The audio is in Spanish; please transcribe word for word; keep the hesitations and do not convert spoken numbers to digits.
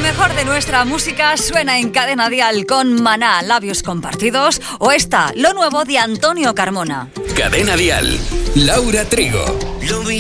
mejor de nuestra música suena en Cadena Dial con Maná, Labios Compartidos, o esta, lo nuevo de Antonio Carmona. Cadena Dial, Laura Trigo. Lo vi